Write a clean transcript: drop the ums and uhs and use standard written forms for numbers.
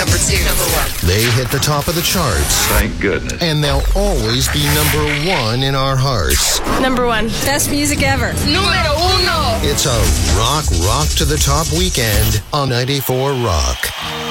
Number 2. Number 1. They hit the top of the charts. Thank goodness. And they'll always be number 1 in our hearts. Number 1. Best music ever. Numero 1. It's a rock to the top weekend on 94 Rock.